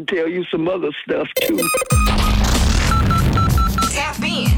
to tell you some other stuff, too. Tap in.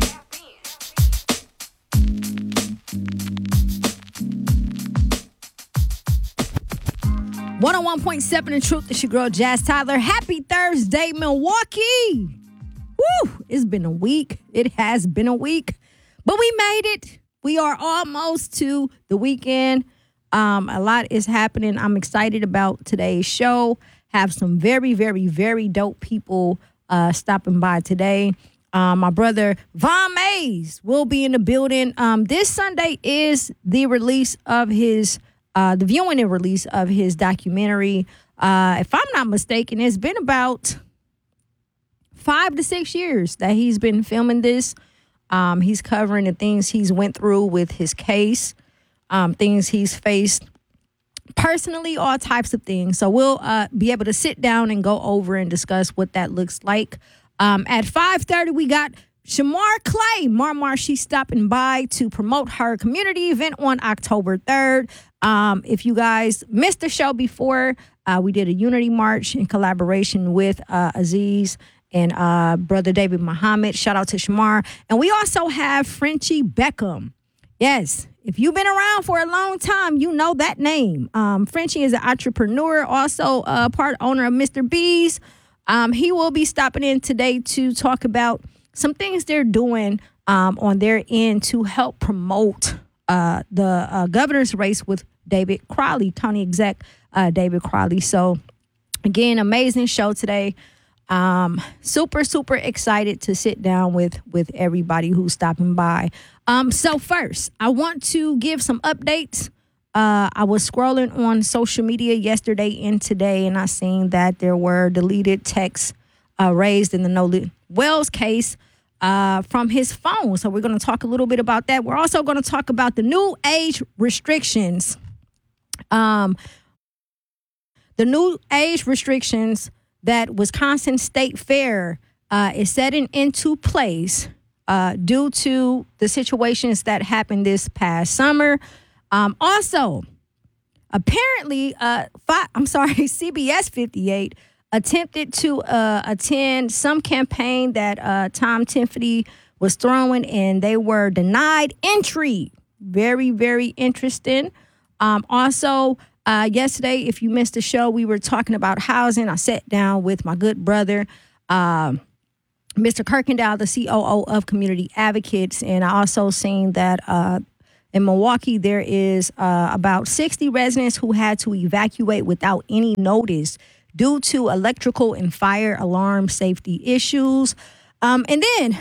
101.7 The Truth. It's your girl, Jazz Tyler. Happy Thursday, Milwaukee. Woo! It's been a week. It has been a week. But we made it. We are almost to the weekend. A lot is happening. I'm excited about today's show. Have some very, very, very dope people stopping by today. My brother, Von Mays, will be in the building. This Sunday is the release of his the viewing and release of his documentary. If I'm not mistaken, it's been about 5 to 6 years that he's been filming this. He's covering the things he's went through with his case, things he's faced personally, all types of things. So we'll be able to sit down and go over and discuss what that looks like. At 5:30, we got Shamar Clay. She's stopping by to promote her community event on October 3rd. If you guys missed the show before, we did a unity march in collaboration with Aziz and Brother David Muhammad. Shout out to Shamar. And we also have Frenchie Beckham. Yes, if you've been around for a long time, you know that name. Frenchie is an entrepreneur, also part owner of Mr. B's. He will be stopping in today to talk about some things they're doing on their end to help promote the governor's race with David Crowley, county exec David Crowley. So, again, amazing show today. Super, super excited to sit down with everybody who's stopping by. So first, I want to give some updates. I was scrolling on social media yesterday and today, and I seen that there were deleted texts raised in the Nolan Wells case from his phone. So we're going to talk a little bit about that. We're also going to talk about the new age restrictions. The new age restrictions that Wisconsin State Fair is setting into place due to the situations that happened this past summer. Also, apparently, CBS 58 attempted to attend some campaign that Tom Tiffany was throwing, and they were denied entry. Very, very interesting. Also, yesterday, if you missed the show, we were talking about housing. I sat down with my good brother, Mr. Kirkendall, the COO of Community Advocates, and I also seen that in Milwaukee, there is about 60 residents who had to evacuate without any notice due to electrical and fire alarm safety issues. And then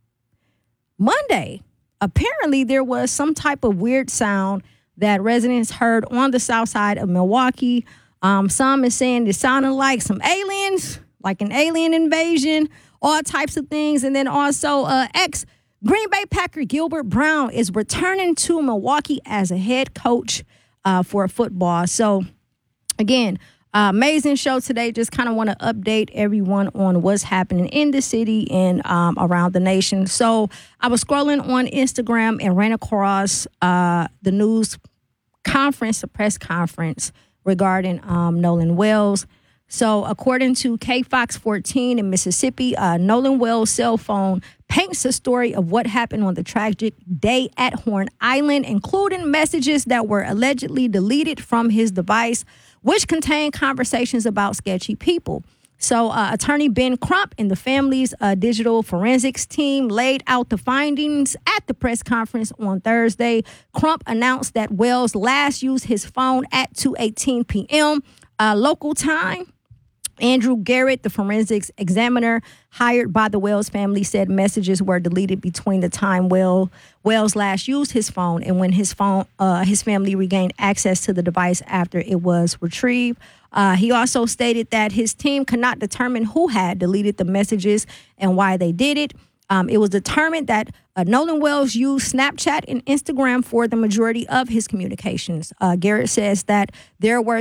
Monday, apparently there was some type of weird sound that residents heard on the south side of Milwaukee. Some is saying it sounded like some aliens, like an alien invasion, all types of things. And then also Green Bay Packer Gilbert Brown is returning to Milwaukee as a head coach for football. So, again, amazing show today. Just kind of want to update everyone on what's happening in the city and around the nation. So, I was scrolling on Instagram and ran across the news conference, a press conference regarding Nolan Wells. So, according to KFOX 14 in Mississippi, Nolan Wells' cell phone paints a story of what happened on the tragic day at Horn Island, including messages that were allegedly deleted from his device, which contained conversations about sketchy people. So, attorney Ben Crump and the family's digital forensics team laid out the findings at the press conference on Thursday. Crump announced that Wells last used his phone at 2:18 p.m. Local time. Andrew Garrett, the forensics examiner hired by the Wells family, said messages were deleted between the time Wells last used his phone and when his family regained access to the device after it was retrieved. He also stated that his team could not determine who had deleted the messages and why they did it. It was determined that Nolan Wells used Snapchat and Instagram for the majority of his communications. Garrett says that there were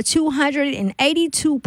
282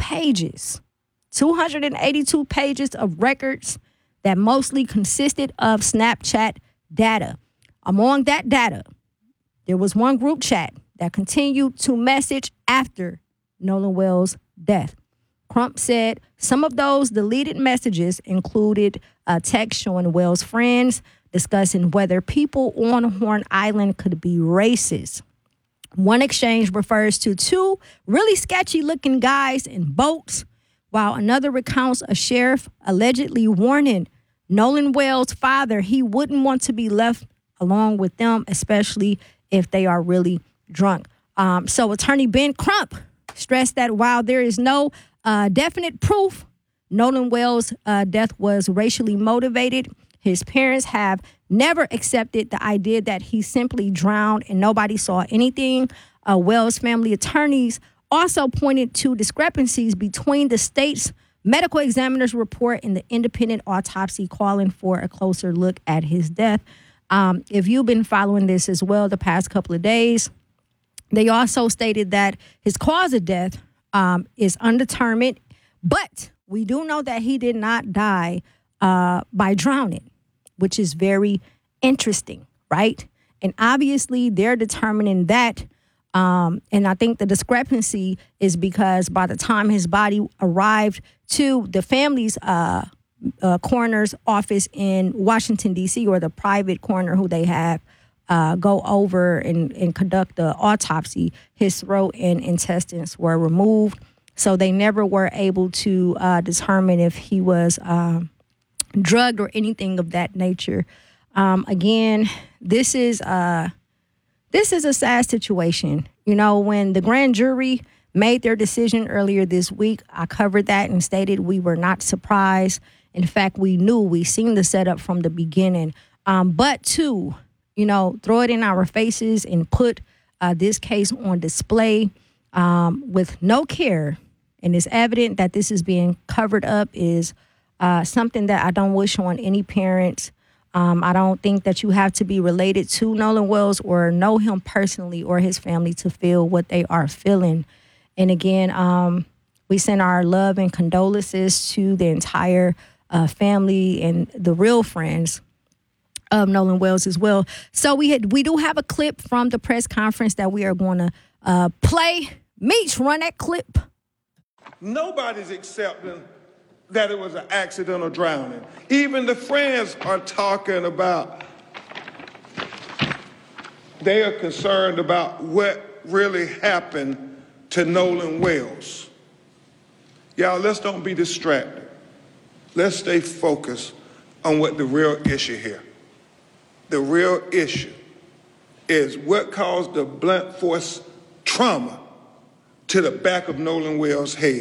pages of records that mostly consisted of Snapchat data. Among that data, there was one group chat that continued to message after Nolan Wells' death. Crump said some of those deleted messages included a text showing Wells' friends discussing whether people on Horn Island could be racist. One exchange refers to two really sketchy-looking guys in boats, while another recounts a sheriff allegedly warning Nolan Wells' father he wouldn't want to be left along with them, especially if they are really drunk. So Attorney Ben Crump stressed that while there is no definite proof Nolan Wells' death was racially motivated, his parents have never accepted the idea that he simply drowned and nobody saw anything. Wells' family attorneys also pointed to discrepancies between the state's medical examiner's report and the independent autopsy, calling for a closer look at his death. If you've been following this as well the past couple of days, they also stated that his cause of death is undetermined, but we do know that he did not die by drowning, which is very interesting, right? And obviously they're determining that. And I think the discrepancy is because by the time his body arrived to the family's coroner's office in Washington, D.C., or the private coroner who they have go over and conduct the autopsy, his throat and intestines were removed. So they never were able to determine if he was drugged or anything of that nature. Again, this is a sad situation. You know, when the grand jury made their decision earlier this week, I covered that and stated we were not surprised. In fact, we seen the setup from the beginning. But to, throw it in our faces and put this case on display with no care, and it's evident that this is being covered up, is something that I don't wish on any parents. I don't think that you have to be related to Nolan Wells or know him personally or his family to feel what they are feeling. And again, we send our love and condolences to the entire family and the real friends of Nolan Wells as well. So we do have a clip from the press conference that we are going to play. Meech, run that clip. Nobody's accepting that it was an accidental drowning. Even the friends are talking about, they are concerned about what really happened to Nolan Wells. Y'all, let's don't be distracted. Let's stay focused on what the real issue here. The real issue is what caused the blunt force trauma to the back of Nolan Wells' head.